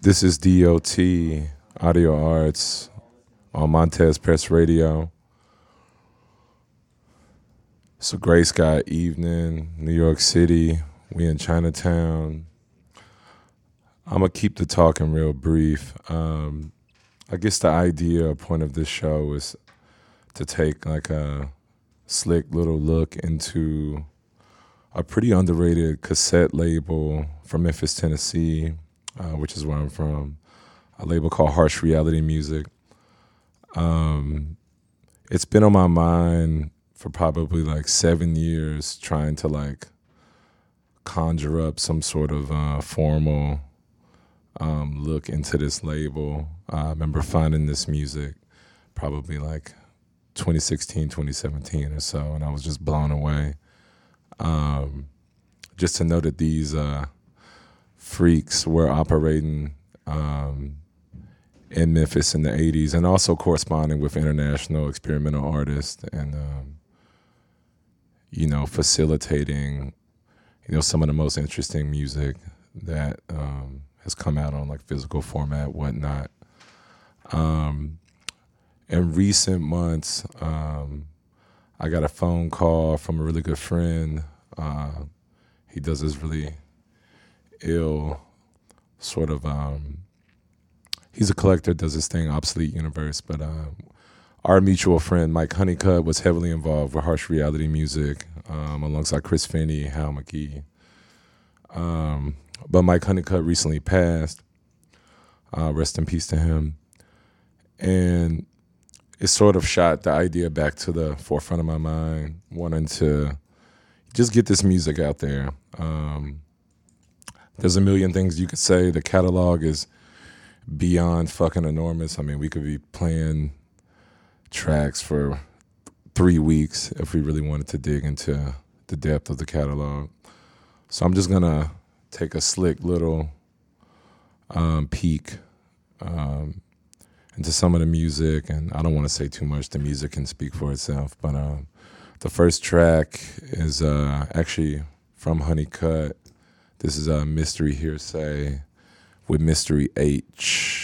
This is DOT Audio Arts on Montez Press Radio. It's a gray sky evening, New York City. We in Chinatown. I'm gonna keep the talking real brief. I guess the idea or point of this show is to take like a slick little look into a pretty underrated cassette label from Memphis, Tennessee, which is where I'm from. A label called Harsh Reality Music. It's been on my mind for probably like 7 years, trying to like conjure up some sort of formal look into this label. I remember finding this music probably like 2016, 2017 or so, and I was just blown away. Just to know that these freaks were operating in Memphis in the 80s and also corresponding with international experimental artists and, facilitating, some of the most interesting music that has come out on like physical format, whatnot. In recent months, I got a phone call from a really good friend. He does this really ill sort of, he's a collector, does this thing, Obsolete Universe, but our mutual friend Mike Honeycutt was heavily involved with Harsh Reality Music alongside Chris Finney, Hal McGee. But Mike Honeycutt recently passed. Rest in peace to him. And it sort of shot the idea back to the forefront of my mind, wanting to just get this music out there. There's a million things you could say. The catalog is beyond fucking enormous. I mean, we could be playing tracks for 3 weeks if we really wanted to dig into the depth of the catalog. So I'm just gonna take a slick little peek into some of the music, and I don't want to say too much. The music can speak for itself, but the first track is actually from Honeycutt. This is Mystery Hearsay with Mystery H.